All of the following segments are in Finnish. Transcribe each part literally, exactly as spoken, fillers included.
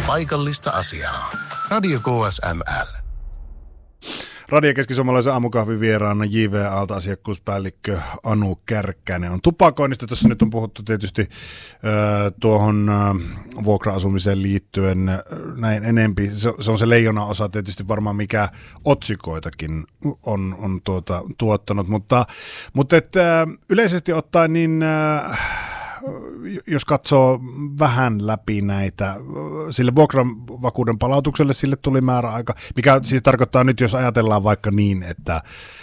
paikallista asiaa. Radio K S M L. Radio Keski-Suomalaisen aamukahvin vieraana J V A:lta asiakkuuspäällikkö Anu Kärkkäinen on tupakoinnista. Tuossa nyt on puhuttu tietysti äh, tuohon äh, vuokra-asumiseen liittyen äh, näin enempi. Se, se on se leijona osa tietysti varmaan, mikä otsikoitakin on, on tuota, tuottanut. Mutta, mutta et, äh, yleisesti ottaen niin... Äh, jos katsoo vähän läpi näitä, sille vuokravakuuden palautukselle sille tuli määräaika, mikä siis tarkoittaa nyt, jos ajatellaan vaikka niin, että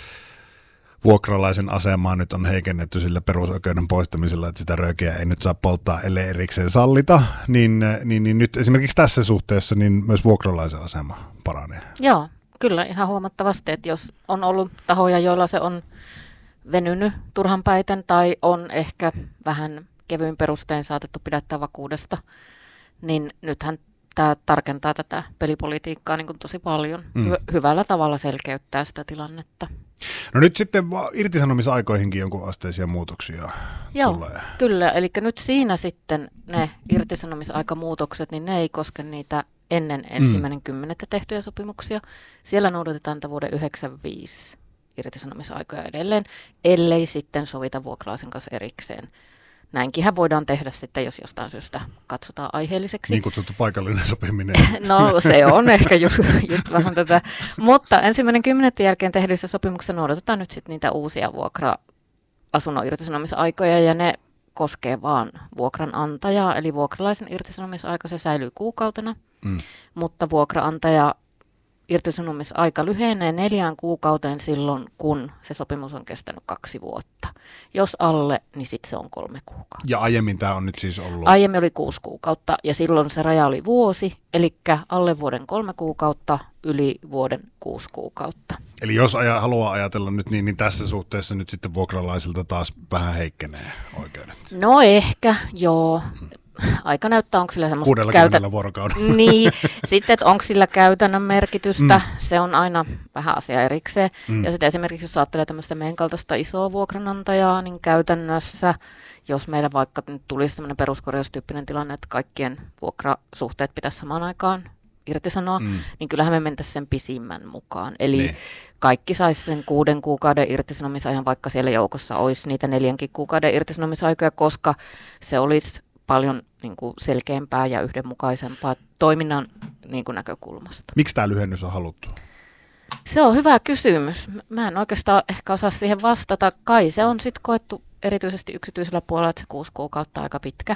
vuokralaisen asemaa nyt on heikennetty sillä perusoikeuden poistamisella, että sitä röökeä ei nyt saa polttaa, ellei erikseen sallita, niin, niin, niin nyt esimerkiksi tässä suhteessa niin myös vuokralaisen asema paranee. Joo, kyllä ihan huomattavasti, että jos on ollut tahoja, joilla se on venynyt turhanpäiten tai on ehkä vähän kevyin perustein saatettu pidättää vakuudesta, niin nythän tämä tarkentaa tätä pelipolitiikkaa niin kuin tosi paljon. Mm. Hy- hyvällä tavalla selkeyttää sitä tilannetta. No nyt sitten irtisanomisaikoihinkin jonkun asteisia muutoksia Joo, tulee. Kyllä. Eli nyt siinä sitten ne irtisanomisaikamuutokset, niin ne ei koske niitä ennen ensimmäinen mm. kymmenettä tehtyjä sopimuksia. Siellä noudatetaan tämän vuoden yhdeksänkymmentäviisi irtisanomisaikoja edelleen, ellei sitten sovita vuokralaisen kanssa erikseen. Näinkinhän voidaan tehdä sitten, jos jostain syystä katsotaan aiheelliseksi. Niin kutsuttu paikallinen sopiminen. No se on ehkä just, just vähän tätä. Mutta ensimmäinen kymmenettä jälkeen tehdyissä sopimuksissa noudatetaan nyt sitten niitä uusia vuokra-asunnon irtisanomisaikoja, ja ne koskee vaan vuokranantajaa. Eli vuokralaisen irtisanomisaika se säilyy kuukautena, mm. mutta vuokraantaja irtisanomisaika lyhenee neljään kuukauteen silloin, kun se sopimus on kestänyt kaksi vuotta. Jos alle, niin sitten se on kolme kuukautta. Ja aiemmin tämä on nyt siis ollut? Aiemmin oli kuusi kuukautta ja silloin se raja oli vuosi, eli alle vuoden kolme kuukautta, yli vuoden kuusi kuukautta. Eli jos aja, haluaa ajatella nyt niin, niin tässä suhteessa nyt sitten vuokralaisilta taas vähän heikkenee oikeudet? No ehkä, joo. Aika näyttää, onko sillä semmoista kuudellakymmenellä vuorokaudella. Niin, sitten, että onko sillä käytännön merkitystä, mm. se on aina vähän asia erikseen. Mm. Ja sitten esimerkiksi, jos ajattelee tämmöistä meidän kaltaista isoa vuokranantajaa, niin käytännössä, jos meillä vaikka nyt tulisi tämmöinen peruskorjaustyyppinen tilanne, että kaikkien vuokrasuhteet pitäisi samaan aikaan irtisanoa, mm. niin kyllähän me mentäisiin sen pisimmän mukaan. Eli niin. Kaikki saisi sen kuuden kuukauden irtisanomisajan, vaikka siellä joukossa olisi niitä neljänkin kuukauden irtisanomisaikoja, koska se olisi paljon niin kuin selkeämpää ja yhdenmukaisempaa toiminnan niin kuin näkökulmasta. Miksi tämä lyhennys on haluttu? Se on hyvä kysymys. Mä en oikeastaan ehkä osaa siihen vastata. Kai se on sitten koettu erityisesti yksityisellä puolella, että se kuusi kuukautta on aika pitkä.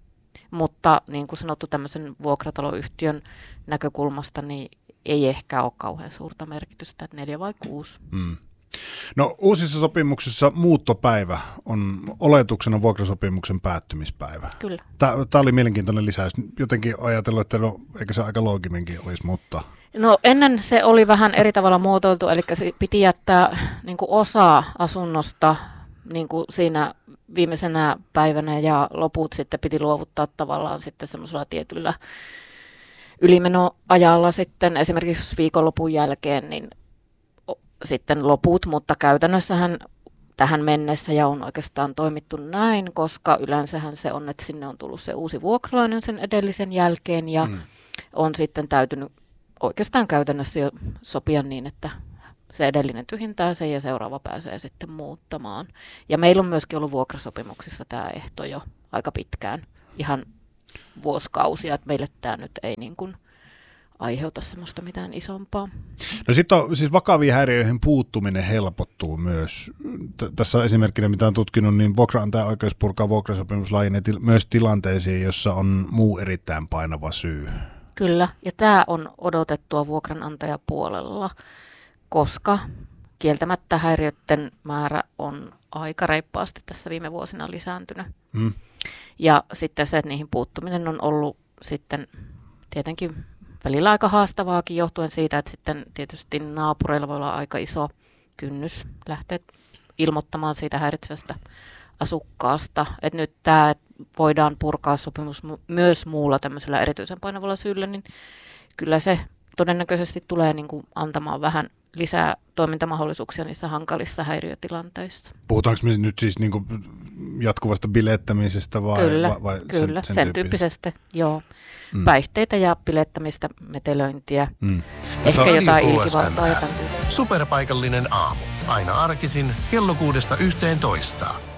Mutta niin kuin sanottu, tämmöisen vuokrataloyhtiön näkökulmasta niin ei ehkä ole kauhean suurta merkitystä, että neljä vai kuusi. Hmm. No uusissa sopimuksissa muuttopäivä on oletuksena vuokrasopimuksen päättymispäivä. Kyllä. Tämä oli mielenkiintoinen lisäys. Jotenkin ajatellut, että no, eikö se aika looginenkin olisi, mutta... No ennen se oli vähän eri tavalla muotoiltu, eli se piti jättää niin kuin osa asunnosta niin kuin siinä viimeisenä päivänä ja loput sitten piti luovuttaa tavallaan sitten semmoisella tietyllä ylimenoajalla sitten esimerkiksi viikonlopun jälkeen, niin sitten loput, mutta käytännössähän tähän mennessä ja on oikeastaan toimittu näin, koska yleensähän se on, että sinne on tullut se uusi vuokralainen sen edellisen jälkeen ja mm. on sitten täytynyt oikeastaan käytännössä jo sopia niin, että se edellinen tyhjentää sen ja seuraava pääsee sitten muuttamaan. Ja meillä on myöskin ollut vuokrasopimuksissa tämä ehto jo aika pitkään, ihan vuosikausia, että meille tämä nyt ei niin kuin aiheuta semmoista mitään isompaa. No sitten on siis vakaviin häiriöihin puuttuminen helpottuu myös. T- tässä on esimerkkinä, mitä on tutkinut, niin vuokraantajan oikeus purkaa vuokrasopimus laajenee til- myös tilanteisiin, jossa on muu erittäin painava syy. Kyllä, ja tämä on odotettua vuokranantajapuolella, koska kieltämättä häiriöiden määrä on aika reippaasti tässä viime vuosina lisääntynyt. Hmm. Ja sitten se, että niihin puuttuminen on ollut sitten tietenkin välillä aika haastavaakin johtuen siitä, että sitten tietysti naapureilla voi olla aika iso kynnys lähteä ilmoittamaan siitä häiritsevästä asukkaasta. Että nyt tämä, että voidaan purkaa sopimus myös muulla tämmöisellä erityisen painavalla syyllä, niin kyllä se todennäköisesti tulee niin kuin antamaan vähän lisää toimintamahdollisuuksia niissä hankalissa häiriötilanteissa. Puhutaanko me nyt siis niinku jatkuvasta bilettämisestä vai, kyllä, vai, vai kyllä, sen, sen, sen tyyppisestä, joo. Mm. Päihteitä ja bilettämistä, metelöintiä, Mm. ehkä Radio jotain K S M L. ilkivaltaa ja tämän tyyppistä. Superpaikallinen aamu. Aina arkisin kello kuudesta yhteentoista.